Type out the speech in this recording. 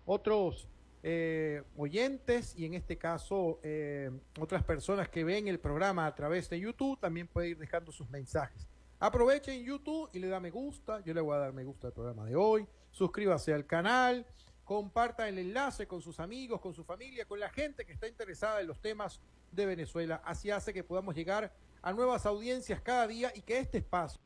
otros oyentes y en este caso otras personas que ven el programa a través de YouTube también pueden ir dejando sus mensajes. Aprovechen YouTube y le da me gusta. Yo le voy a dar me gusta al programa de hoy. Suscríbase al canal, comparta el enlace con sus amigos, con su familia, con la gente que está interesada en los temas de Venezuela. Así hace que podamos llegar a nuevas audiencias cada día y que este espacio